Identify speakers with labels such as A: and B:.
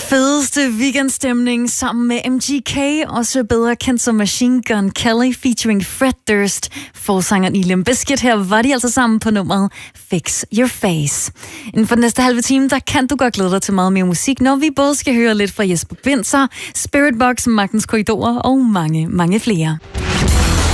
A: fedeste weekendstemning sammen med MGK, også bedre kendt som Machine Gun Kelly, featuring Fred Durst. Forsangeren i Limp Bizkit, her var de altså sammen på nummeret Fix Your Face. Inden for den næste halve time, der kan du godt glæde dig til meget mere musik, når vi både skal høre lidt fra Jesper Binzer, Spiritbox, Magtens Korridorer og mange, mange flere.